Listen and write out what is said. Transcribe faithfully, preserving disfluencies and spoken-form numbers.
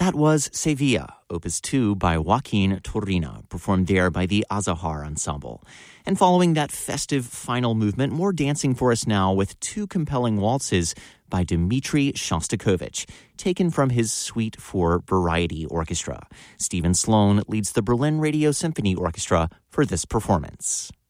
That was Sevilla, Opus two by Joaquin Turina, performed there by the Azahar Ensemble. And following that festive final movement, more dancing for us now with two compelling waltzes by Dmitri Shostakovich, taken from his Suite for Variety Orchestra. Stephen Sloan leads the Berlin Radio Symphony Orchestra for this performance.